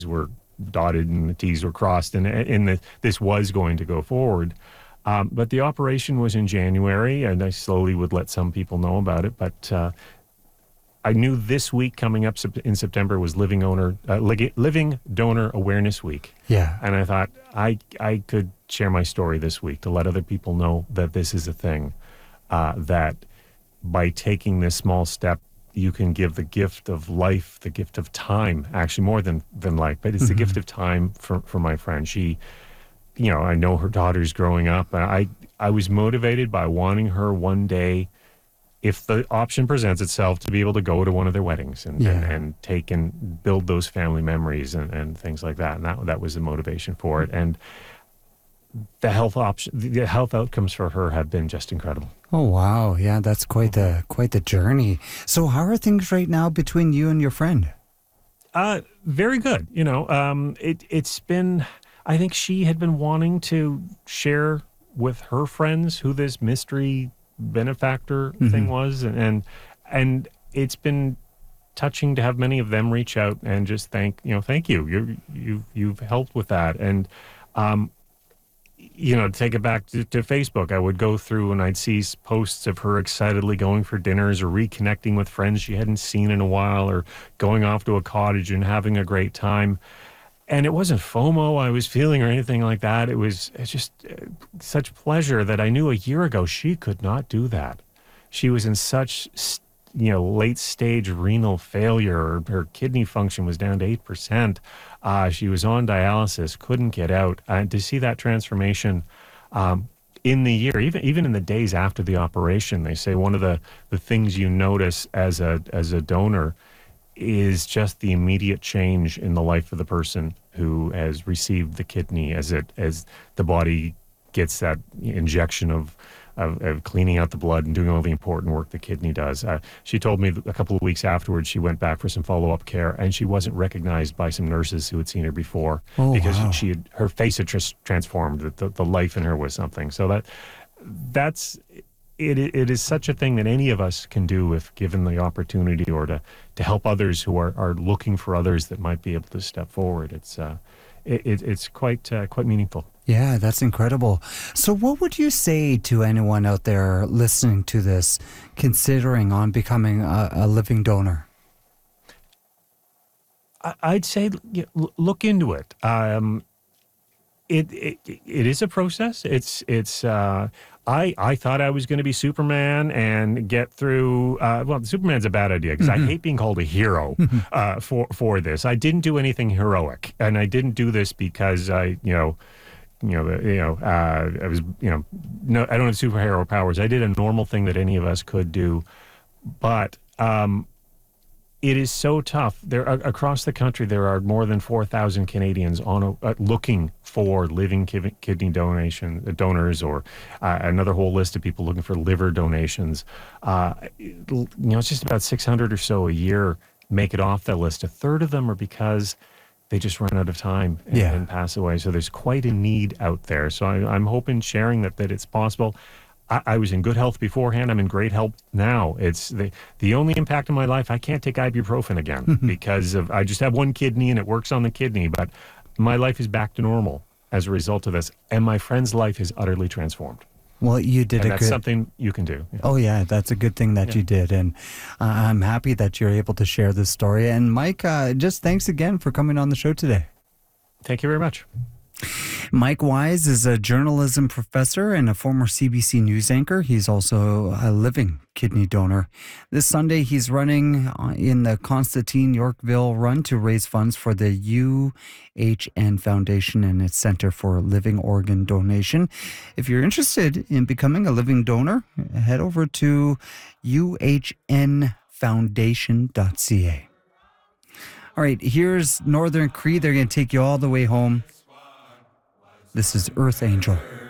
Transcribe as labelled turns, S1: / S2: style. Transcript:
S1: were dotted and the T's were crossed, and this was going to go forward. But the operation was in January, and I slowly would let some people know about it. But I knew this week coming up in September was Living Donor Awareness Week.
S2: Yeah.
S1: And I thought I could share my story this week to let other people know that this is a thing, that by taking this small step, you can give the gift of life, the gift of time, actually more than life, but it's the gift of time for my friend. She, I know her daughter's growing up, and I was motivated by wanting her one day, if the option presents itself, to be able to go to one of their weddings and take and build those family memories and things like that. And that was the motivation for it. And the health outcomes for her have been just incredible.
S2: Oh, wow. Yeah, that's quite the journey. So how are things right now between you and your friend?
S1: Very good. It's been, I think she had been wanting to share with her friends who this mystery benefactor thing was, and it's been touching to have many of them reach out and just thank you. You've helped with that. And to take it back to Facebook, I would go through and I'd see posts of her excitedly going for dinners or reconnecting with friends she hadn't seen in a while, or going off to a cottage and having a great time. And it wasn't FOMO I was feeling or anything like that. It's just such pleasure that I knew a year ago she could not do that. She was in such, late stage renal failure. Her kidney function was down to 8%. She was on dialysis, couldn't get out. And to see that transformation in the year, even in the days after the operation, they say one of the things you notice as a donor is just the immediate change in the life of the person who has received the kidney as the body gets that injection of cleaning out the blood and doing all the important work the kidney does. She told me a couple of weeks afterwards she went back for some follow-up care, and she wasn't recognized by some nurses who had seen her before because her face had transformed. The life in her was something. So that's it is such a thing that any of us can do if given the opportunity, or to help others who are looking for others that might be able to step forward. It's quite meaningful.
S2: Yeah, that's incredible. So what would you say to anyone out there listening to this, considering on becoming a living donor?
S1: I'd say look into it. It is a process. I thought I was going to be Superman and get through. Superman's a bad idea because I hate being called a hero for this. I didn't do anything heroic, and I didn't do this because I was no, I don't have superhero powers. I did a normal thing that any of us could do, but it is so tough. There across the country, there are more than 4,000 Canadians looking for living kidney donors, or another whole list of people looking for liver donations. It's just about 600 or so a year make it off that list. A third of them are because they just run out of time and pass away. So there's quite a need out there. So I'm hoping, sharing that it's possible. I was in good health beforehand. I'm in great health now. It's the only impact in my life. I can't take ibuprofen again because I just have one kidney and it works on the kidney. But my life is back to normal as a result of this. And my friend's life is utterly transformed.
S2: Well, you did
S1: that's something you can do.
S2: Oh, yeah, that's a good thing that you did. And I'm happy that you're able to share this story. And Mike, just thanks again for coming on the show today.
S1: Thank you very much.
S2: Mike Wise is a journalism professor and a former CBC News anchor. He's also a living kidney donor. This Sunday, he's running in the Constantine Yorkville Run to raise funds for the UHN Foundation and its Center for Living Organ Donation. If you're interested in becoming a living donor, head over to uhnfoundation.ca. All right, here's Northern Cree. They're going to take you all the way home. This is Earth Angel.